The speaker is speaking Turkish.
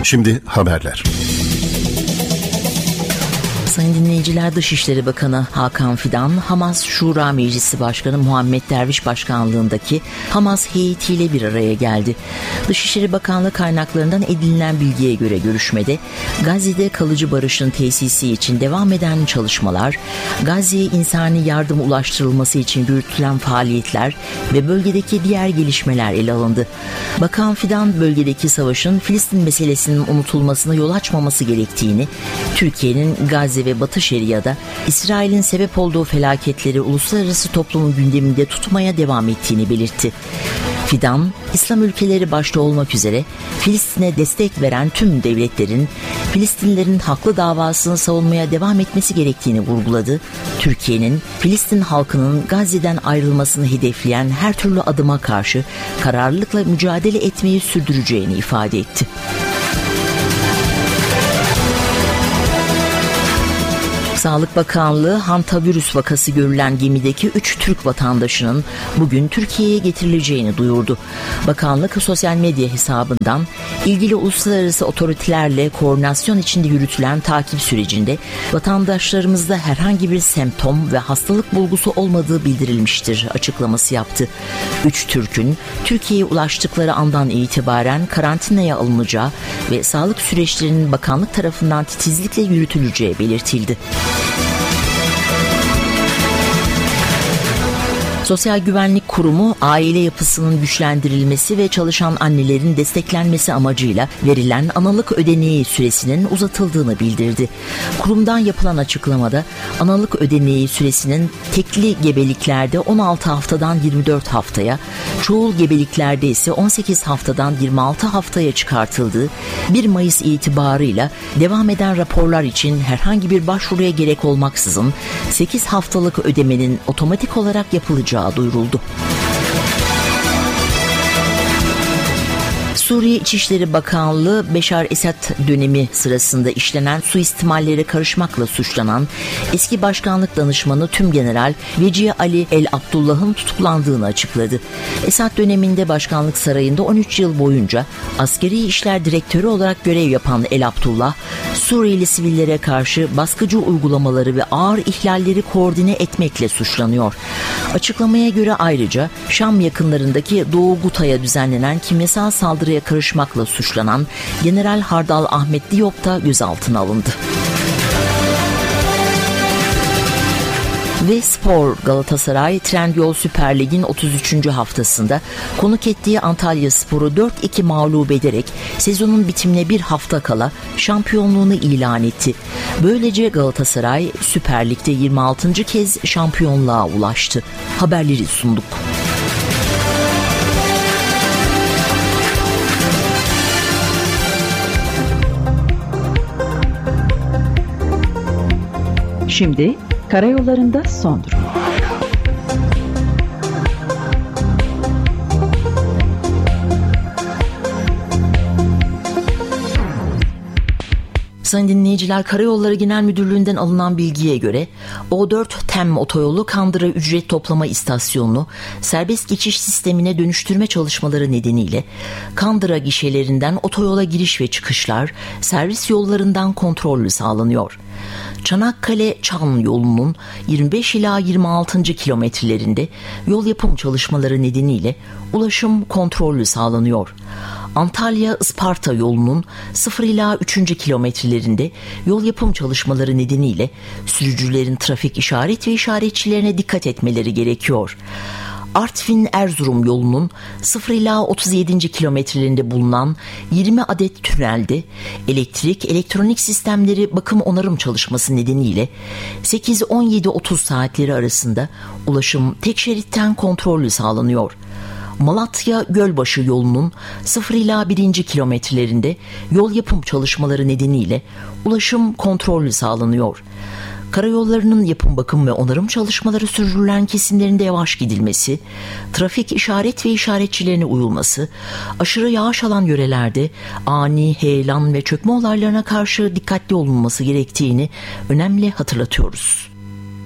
Şimdi haberler. Sayın dinleyiciler, Dışişleri Bakanı Hakan Fidan, Hamas Şura Meclisi Başkanı Muhammed Derviş başkanlığındaki Hamas heyetiyle bir araya geldi. Dışişleri Bakanlığı kaynaklarından edinilen bilgiye göre görüşmede Gazze'de kalıcı barışın tesisi için devam eden çalışmalar, Gazze'ye insani yardım ulaştırılması için yürütülen faaliyetler ve bölgedeki diğer gelişmeler ele alındı. Bakan Fidan, bölgedeki savaşın Filistin meselesinin unutulmasına yol açmaması gerektiğini, Türkiye'nin Gazze ve Batı Şeria'da İsrail'in sebep olduğu felaketleri uluslararası toplumun gündeminde tutmaya devam ettiğini belirtti. Fidan, İslam ülkeleri başta olmak üzere Filistin'e destek veren tüm devletlerin Filistinlilerin haklı davasını savunmaya devam etmesi gerektiğini vurguladı. Türkiye'nin Filistin halkının Gazze'den ayrılmasını hedefleyen her türlü adıma karşı kararlılıkla mücadele etmeyi sürdüreceğini ifade etti. Sağlık Bakanlığı, hantavirüs vakası görülen gemideki 3 Türk vatandaşının bugün Türkiye'ye getirileceğini duyurdu. Bakanlık sosyal medya hesabından ilgili uluslararası otoritelerle koordinasyon içinde yürütülen takip sürecinde vatandaşlarımızda herhangi bir semptom ve hastalık bulgusu olmadığı bildirilmiştir açıklaması yaptı. 3 Türk'ün Türkiye'ye ulaştıkları andan itibaren karantinaya alınacağı ve sağlık süreçlerinin bakanlık tarafından titizlikle yürütüleceği belirtildi. Sosyal Güvenlik Kurumu, aile yapısının güçlendirilmesi ve çalışan annelerin desteklenmesi amacıyla verilen analık ödeneği süresinin uzatıldığını bildirdi. Kurumdan yapılan açıklamada analık ödeneği süresinin tekli gebeliklerde 16 haftadan 24 haftaya, çoğul gebeliklerde ise 18 haftadan 26 haftaya çıkartıldığı, 1 Mayıs itibarıyla devam eden raporlar için herhangi bir başvuruya gerek olmaksızın 8 haftalık ödemenin otomatik olarak yapılacağı duyuruldu. Suriye İçişleri Bakanlığı, Beşar Esad dönemi sırasında işlenen suistimallere karışmakla suçlanan eski başkanlık danışmanı Tümgeneral Vecihi Ali El Abdullah'ın tutuklandığını açıkladı. Esad döneminde Başkanlık Sarayı'nda 13 yıl boyunca askeri işler direktörü olarak görev yapan El Abdullah, Suriyeli sivillere karşı baskıcı uygulamaları ve ağır ihlalleri koordine etmekle suçlanıyor. Açıklamaya göre ayrıca Şam yakınlarındaki Doğu Guta'ya düzenlenen kimyasal saldırıya karışmakla suçlanan General Hardal Ahmet Diop da gözaltına alındı. Ve spor, Galatasaray Trendyol Süper Lig'in 33. haftasında konuk ettiği Antalyaspor'u 4-2 mağlup ederek sezonun bitimine bir hafta kala şampiyonluğunu ilan etti. Böylece Galatasaray Süper Lig'de 26. kez şampiyonluğa ulaştı. Haberleri sunduk. Şimdi karayollarında son durum. Sayın dinleyiciler, Karayolları Genel Müdürlüğü'nden alınan bilgiye göre O4 TEM otoyolu Kandıra ücret toplama istasyonunu serbest geçiş sistemine dönüştürme çalışmaları nedeniyle Kandıra gişelerinden otoyola giriş ve çıkışlar servis yollarından kontrollü sağlanıyor. Çanakkale-Çan yolunun 25 ila 26. kilometrelerinde yol yapım çalışmaları nedeniyle ulaşım kontrollü sağlanıyor. Antalya-Isparta yolunun 0 ila 3. kilometrelerinde yol yapım çalışmaları nedeniyle sürücülerin trafik işaret ve işaretçilerine dikkat etmeleri gerekiyor. Artvin-Erzurum yolunun 0 ila 37. kilometrelerinde bulunan 20 adet tünelde elektrik, elektronik sistemleri bakım onarım çalışması nedeniyle 8-17-30 saatleri arasında ulaşım tek şeritten kontrollü sağlanıyor. Malatya-Gölbaşı yolunun 0 ila 1. kilometrelerinde yol yapım çalışmaları nedeniyle ulaşım kontrollü sağlanıyor. Karayollarının yapım, bakım ve onarım çalışmaları sürdürülen kesimlerinde yavaş gidilmesi, trafik işaret ve işaretçilerine uyulması, aşırı yağış alan yörelerde ani heyelan ve çökme olaylarına karşı dikkatli olunması gerektiğini önemli hatırlatıyoruz.